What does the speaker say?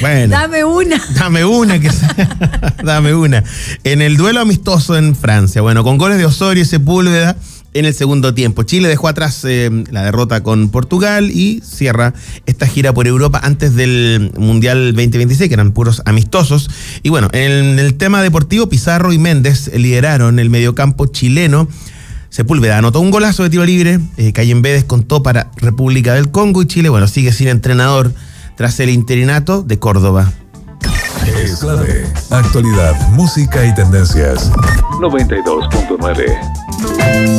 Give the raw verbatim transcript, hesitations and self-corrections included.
Bueno, dame una. Dame una, que dame una. En el duelo amistoso en Francia, bueno, con goles de Osorio y Sepúlveda en el segundo tiempo. Chile dejó atrás eh, la derrota con Portugal y cierra esta gira por Europa antes del Mundial veinte veintiséis, que eran puros amistosos. Y bueno, en el tema deportivo, Pizarro y Méndez lideraron el mediocampo chileno. Sepúlveda anotó un golazo de tiro libre, eh, Cayembe descontó para República del Congo y Chile, bueno, sigue sin entrenador tras el interinato de Córdoba. Es clave. Actualidad, música y tendencias. noventa y dos punto nueve.